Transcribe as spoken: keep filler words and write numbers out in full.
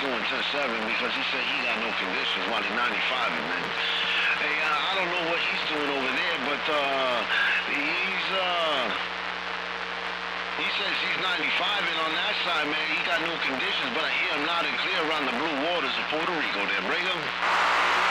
doing ten seven because he said he got no conditions while he's ninety-five, man. Hey, uh, I don't know what he's doing over there, but uh, he's uh, he says he's ninety-five, and on that side, man, he got no conditions. But I hear him loud and clear around the blue waters of Puerto Rico. There, Brigham.